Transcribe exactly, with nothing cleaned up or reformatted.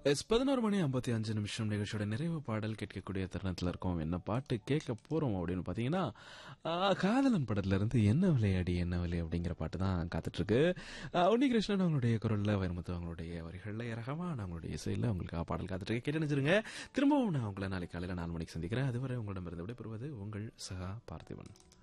S பதினொரு மணி ஐம்பத்தி அஞ்சு நிமிஷம் நிகழ்ச்சியோட நிறைவு பாடல் கேட்கக்கூடிய தருணத்தில் இருக்கோம். என்ன பாட்டு கேட்க போறோம் அப்படின்னு பாத்தீங்கன்னா, ஆ, காதலன் படத்துல இருந்து என்ன விளையாடி என்ன விலை அப்படிங்கிற பாட்டு தான் காத்துட்டு இருக்கு. ஆ, உன்னி கிருஷ்ணன் அவங்களுடைய குரல்ல, வைரமுத்து அவங்களுடைய வரிகள்ல, ரகமான அவங்களுடைய இசையில உங்களுக்கு பாடல் காத்துட்டு இருக்கு. கேட்டு நினைச்சிருங்க. திரும்பவும் நான் உங்களை நாளைக்கு காலையில நாலு மணிக்கு சந்திக்கிறேன். அதுவரை உங்களிடமிருந்து விடைபெறுவது உங்கள் சகா பார்த்திபன்.